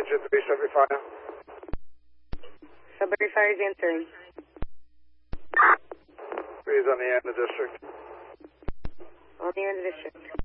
engine 3 Sudbury Fire. Sudbury Fire is answering. 3 is on the air in the district. On the air in the district.